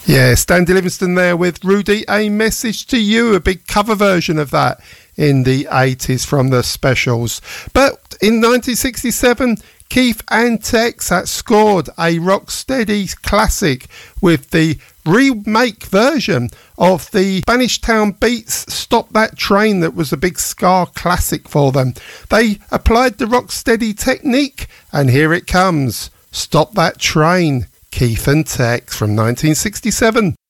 Yeah, Stanley Livingston there with Rudy, A Message to You, a big cover version of that in the 80s from the Specials. But in 1967, Keith and Tex had scored a Rocksteady classic with the remake version of the Spanish Town Beats Stop That Train that was a big ska classic for them. They applied the Rocksteady technique, and here it comes, Stop That Train, Keith and Tex from 1967.